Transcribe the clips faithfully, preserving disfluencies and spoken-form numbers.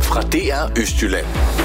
fra D R Østjylland.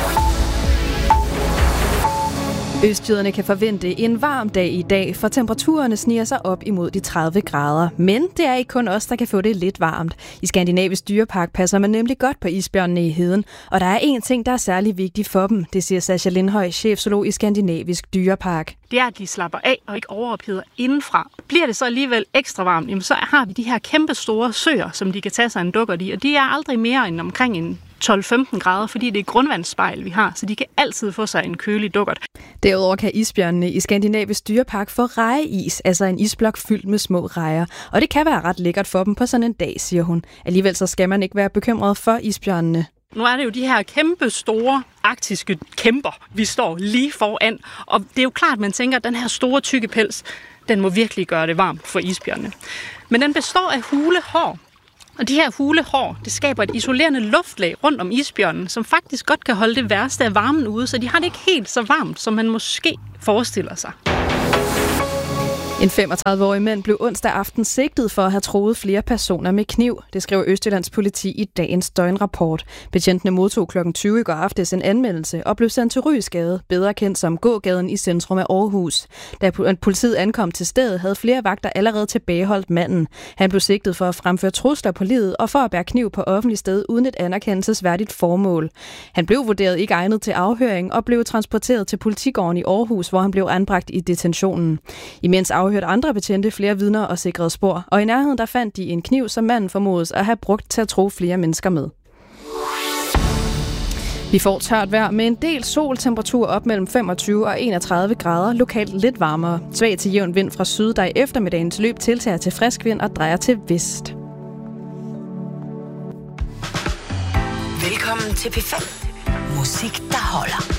Østjyderne kan forvente en varm dag i dag, for temperaturerne sniger sig op imod de tredive grader. Men det er ikke kun os, der kan få det lidt varmt. I Skandinavisk Dyrepark passer man nemlig godt på isbjørnene i heden, og der er en ting, der er særlig vigtig for dem. Det siger Sascha Lindhøj, chefzoolog i Skandinavisk Dyrepark. Det er, at de slapper af og ikke overopheder indenfra. Bliver det så alligevel ekstra varmt, jamen så har vi de her kæmpe store søer, som de kan tage sig en dukkert i, og de er aldrig mere end omkring en tolv femten grader, fordi det er grundvandsspejl, vi har, så de kan altid få sig en kølig dukkert. Derudover kan isbjørnene i Skandinavisk Dyrepark få rejeis, altså en isblok fyldt med små rejer. Og det kan være ret lækkert for dem på sådan en dag, siger hun. Alligevel så skal man ikke være bekymret for isbjørnene. Nu er det jo de her kæmpe store arktiske kæmper, vi står lige foran. Og det er jo klart, at man tænker, at den her store tykke pels, den må virkelig gøre det varmt for isbjørnene. Men den består af hule hår. Og de her hule hår, det skaber et isolerende luftlag rundt om isbjørnen, som faktisk godt kan holde det værste af varmen ude, så de har det ikke helt så varmt, som man måske forestiller sig. En femogtredive-årig mand blev onsdag aften sigtet for at have truet flere personer med kniv. Det skriver Østjyllands politi i dagens døgnrapport. Betjentene modtog klokken tyve i går aftes en anmeldelse og blev sendt til Ryesgade, bedre kendt som gågaden i centrum af Aarhus. Da politiet ankom til stedet, havde flere vagter allerede tilbageholdt manden. Han blev sigtet for at fremføre trusler på livet og for at bære kniv på offentlig sted uden et anerkendelsesværdigt formål. Han blev vurderet ikke egnet til afhøring og blev transporteret til politigården i Aarhus, hvor han blev anbragt i detentionen. Imens afhørte andre betjente flere vidner og sikrede spor, og i nærheden der fandt de en kniv, som manden formodes at have brugt til at true flere mennesker med. Vi får tørt vejr med en del sol, temperatur op mellem femogtyve og enogtredive grader, lokalt lidt varmere. Svag til jævn vind fra syd, der i eftermiddagens løb tiltager til frisk vind og drejer til vest. Velkommen til P fem. Musik, der holder.